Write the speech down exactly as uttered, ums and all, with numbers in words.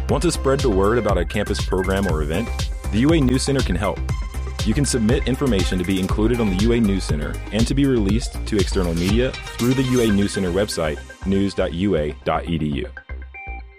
Want to spread the word about a campus program or event? The U A News Center can help. You can submit information to be included on the U A News Center and to be released to external media through the U A News Center website, news dot u a dot e d u.